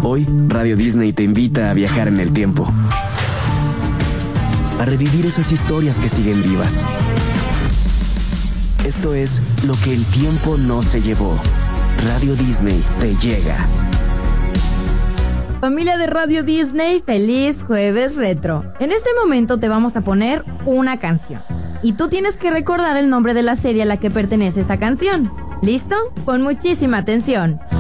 Hoy, Radio Disney te invita a viajar en el tiempo, a revivir esas historias que siguen vivas. Esto es Lo que el tiempo no se llevó. Radio Disney te llega. Familia de Radio Disney, feliz jueves retro. En este momento te vamos a poner una canción y tú tienes que recordar el nombre de la serie a la que pertenece esa canción. ¿Listo? Pon muchísima atención.